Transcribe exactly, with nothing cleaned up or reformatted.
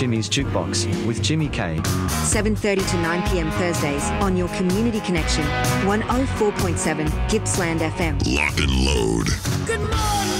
Jimmy's Jukebox with Jimmy K. seven thirty to nine p m Thursdays on your Community Connection, one oh four point seven Gippsland F M. Lock and load. Good morning.